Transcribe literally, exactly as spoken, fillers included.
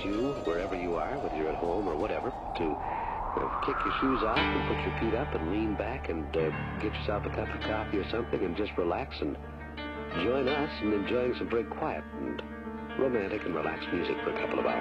you, wherever you are, whether you're at home or whatever, to uh, kick your shoes off and put your feet up and lean back and uh, get yourself a cup of coffee or something and just relax and join us in enjoying some very quiet and romantic and relaxed music for a couple of hours.